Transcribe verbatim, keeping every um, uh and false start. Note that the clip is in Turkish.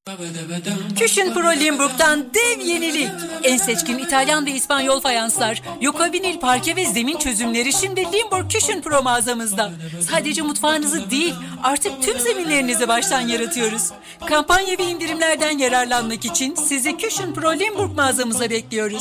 Cushion Pro Limburg'dan dev yenilik. En seçkin İtalyan ve İspanyol fayanslar, Yoka vinil parke ve zemin çözümleri şimdi Limburg Cushion Pro mağazamızda. Sadece mutfağınızı değil, artık tüm zeminlerinizi baştan yaratıyoruz. Kampanya ve indirimlerden yararlanmak için sizi Cushion Pro Limburg mağazamıza bekliyoruz.